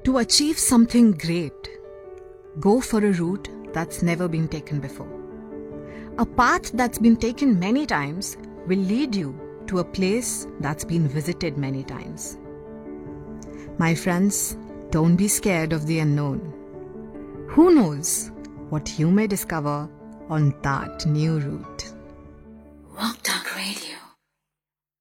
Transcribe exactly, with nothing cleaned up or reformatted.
To achieve something great, go for a route that's never been taken before. A path that's been taken many times will lead you to a place that's been visited many times. My friends, don't be scared of the unknown. Who knows what you may discover on that new route? Walk Talk Radio.